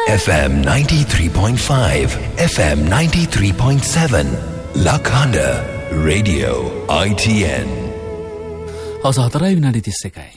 FM 93.5, FM 93.7, Lakhanda Radio ITN. Hausa hatarai vinadi tissekai.